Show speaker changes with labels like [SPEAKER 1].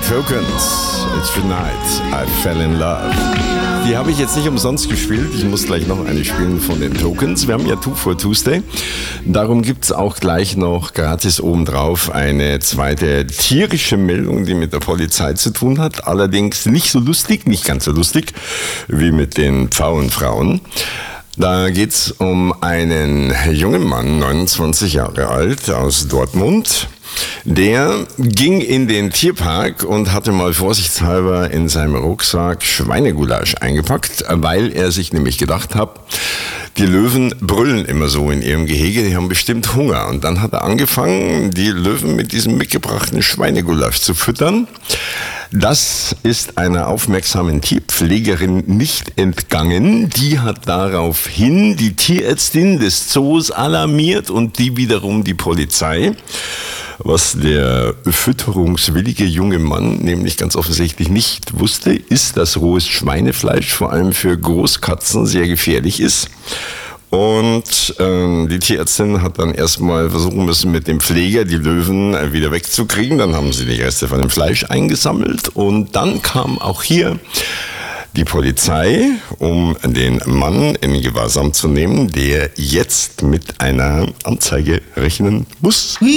[SPEAKER 1] Tokens, It's the Night, I Fell in Love. Die habe ich jetzt nicht umsonst gespielt. Ich muss gleich noch eine spielen von den Tokens. Wir haben ja Two for Tuesday. Darum gibt es auch gleich noch gratis obendrauf eine zweite tierische Meldung, die mit der Polizei zu tun hat. Allerdings nicht so lustig, nicht ganz so lustig wie mit den Pfauenfrauen. Da geht's um einen jungen Mann, 29 Jahre alt, aus Dortmund. Der ging in den Tierpark und hatte mal vorsichtshalber in seinem Rucksack Schweinegulasch eingepackt, weil er sich nämlich gedacht hat, die Löwen brüllen immer so in ihrem Gehege, die haben bestimmt Hunger. Und dann hat er angefangen, die Löwen mit diesem mitgebrachten Schweinegulasch zu füttern. Das ist einer aufmerksamen Tierpflegerin nicht entgangen. Die hat daraufhin die Tierärztin des Zoos alarmiert und die wiederum die Polizei. Was der fütterungswillige junge Mann nämlich ganz offensichtlich nicht wusste, ist, dass rohes Schweinefleisch vor allem für Großkatzen sehr gefährlich ist. Und die Tierärztin hat dann erstmal versuchen müssen, mit dem Pfleger die Löwen wieder wegzukriegen. Dann haben sie die Reste von dem Fleisch eingesammelt. Und dann kam auch hier die Polizei, um den Mann in Gewahrsam zu nehmen, der jetzt mit einer Anzeige rechnen muss.